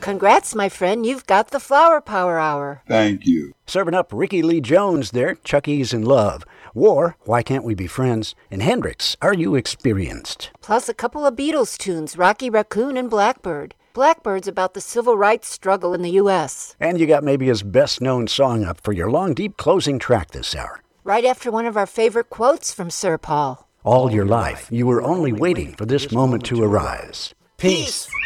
Congrats, my friend. You've got the Flower Power Hour. Thank you. Serving up Ricky Lee Jones there, Chuck E's in Love. War, Why Can't We Be Friends? And Hendrix, Are You Experienced? Plus a couple of Beatles tunes, Rocky Raccoon and Blackbird. Blackbird's about the civil rights struggle in the U.S. And you got maybe his best-known song up for your long, deep closing track this hour. Right after one of our favorite quotes from Sir Paul. All your life, you were only waiting for this moment to arise. Peace.